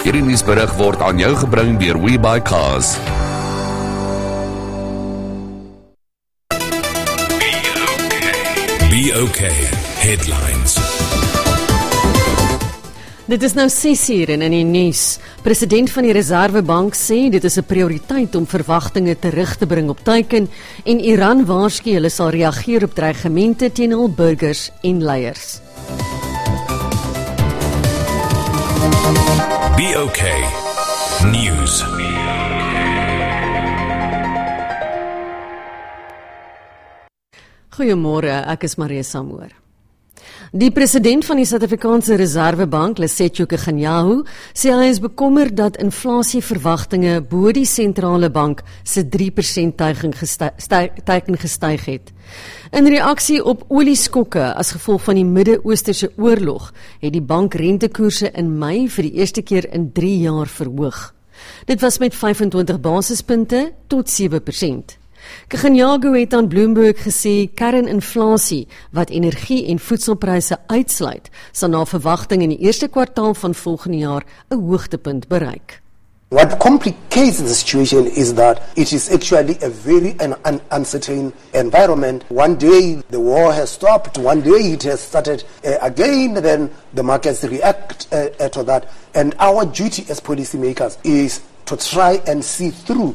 Hierdie nuusberig word aan jou gebring deur WeBuyCars. Be okay. Headlines. Dit is nou 6:00 in die nuus. President van die Reserwebank sê dit is 'n prioriteit om verwagtinge terug te bring op teiken en Iran waarsku hulle sal reageer op dreigemente teen hul burgers en leiers. Be okay. News. Goeiemôre, ek is Marie Samoor. Die president van die Suid-Afrikaanse Reserwebank, Lesetjo Kganyahu, sê hy is bekommerd dat inflasieverwagtinge bo die sentrale bank se 3% teiken gestyg het. In reaksie op olieskokke as gevolg van die Midde-Oosterse oorlog, het die bank rentekoerse in Mei vir die eerste keer in 3 jaar verhoog. Dit was met 25 basispunte tot 7%. Kganyahu het aan Bloomberg gesê kerninflasie wat energie en voedselpryse uitsluit, sal na verwagting in die eerste kwartaal van volgende jaar 'n hoogtepunt bereik. What complicates the situation is that it is actually a very uncertain environment. One day the war has stopped, one day it has started again, then the markets react to that. And our duty as policymakers is to try and see through.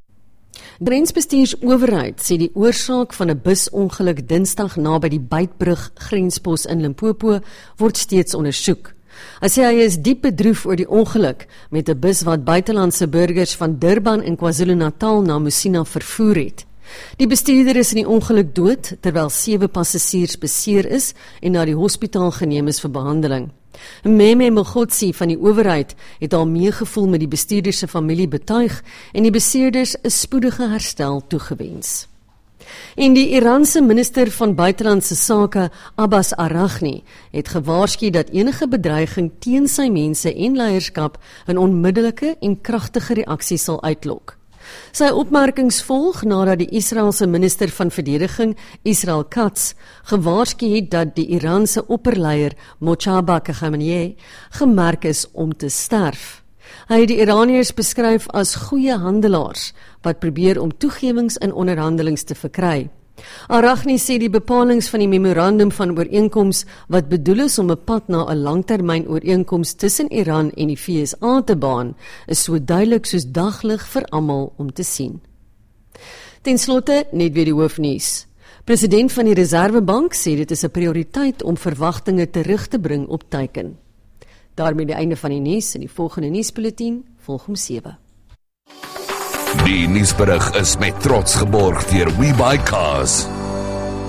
Die grensbestuursowerheid sê die oorsaak van 'n busongeluk Dinsdag naby die Beitbrug grenspos in Limpopo word steeds ondersoek. Hy sê hy is diep bedroef oor die ongeluk met 'n bus wat buitelandse burgers van Durban en KwaZulu-Natal na Musina vervoer het. Die bestuurder is in die ongeluk dood, terwyl 7 passasiers beseer is en na die hospitaal geneem is vir behandeling. Meme Mogotsi van die owerheid het al meegevoel met die bestuurder se familie betuig en die beseerders 'n spoedige herstel toegewens. En die Iranse minister van buitelandse sake, Abbas Araghchi, het gewaarsku dat enige bedreiging teen sy mense en leierskap 'n onmiddellike en kragtige reaksie sal uitlok. Sy opmerkings volg nadat die Israeliese minister van verdediging, Israel Katz, gewaarsku het dat die Iranse opperleier Mojtaba Khamenei gemerk is om te sterf. Hy het die Iraniërs beskryf as goeie handelaars wat probeer om toegewings in onderhandelings te verkry. Araghchi sê die bepalings van die memorandum van ooreenkoms wat bedoel is om 'n pad na 'n langtermyn ooreenkoms tussen Iran en die VSA te baan, is so duidelik soos daglig vir almal om te sien. Ten slotte net weer die hoofnuus. President van die Reserwebank sê dit is 'n prioriteit om verwagtinge terug te bring op teiken. Daarmee die einde van die nuus en die volgende nuusbulletin volg om 7. Die nuusberig is met trots geborg deur WeBuyCars.